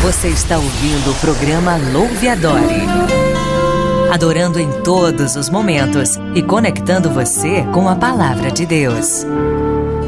Você está ouvindo o programa Louve e Adore. Adorando em todos os momentos e conectando você com a palavra de Deus.